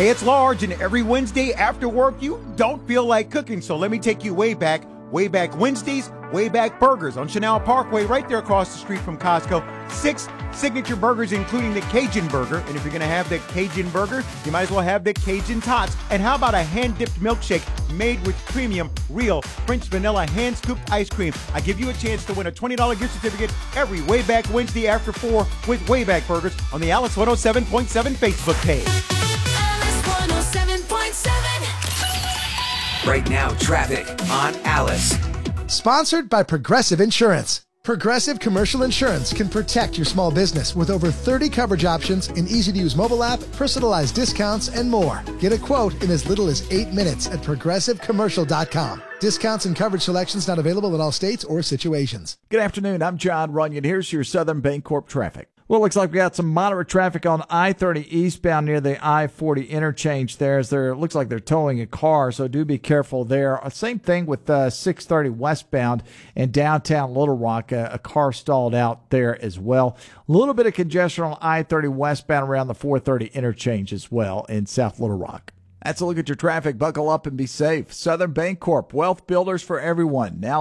Hey, it's Large, and every Wednesday after work, you don't feel like cooking, so let me take you way back Wednesdays, way back burgers on Chanel Parkway, right there across the street from Costco. 6 signature burgers, including the Cajun burger, and if you're going to have the Cajun burger, you might as well have the Cajun tots. And how about a hand-dipped milkshake made with premium, real French vanilla hand-scooped ice cream? I give you a chance to win a $20 gift certificate every way back Wednesday after 4 with Wayback Burgers on the Alice 107.7 Facebook page. Alice 107.7. Right now, traffic on Alice. Sponsored by Progressive Insurance. Progressive Commercial Insurance can protect your small business with over 30 coverage options, an easy-to-use mobile app, personalized discounts, and more. Get a quote in as little as 8 minutes at progressivecommercial.com. Discounts and coverage selections not available in all states or situations. Good afternoon. I'm John Runyon. Here's your Southern Bancorp traffic. Well, it looks like we got some moderate traffic on I-30 eastbound near the I-40 interchange there. It looks like they're towing a car, so do be careful there. Same thing with 630 westbound in downtown Little Rock. A car stalled out there as well. A little bit of congestion on I-30 westbound around the 430 interchange as well in South Little Rock. That's a look at your traffic. Buckle up and be safe. Southern Bancorp, wealth builders for everyone. Now